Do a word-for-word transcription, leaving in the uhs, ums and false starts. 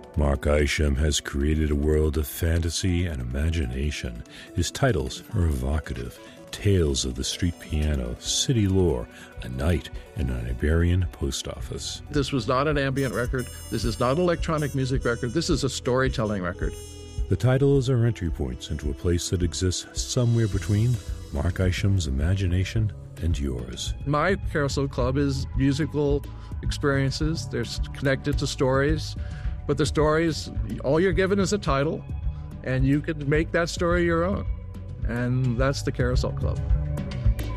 Mark Isham has created a world of fantasy and imagination. His titles are evocative. Tales of the Street Piano, City Lore, A Night in an Iberian Post Office. This was not an ambient record. This is not an electronic music record. This is a storytelling record. The titles are entry points into a place that exists somewhere between Mark Isham's imagination and yours. My Carousel Club is musical experiences. They're connected to stories, but the stories, all you're given is a title, and you can make that story your own. And that's the Carousel Club.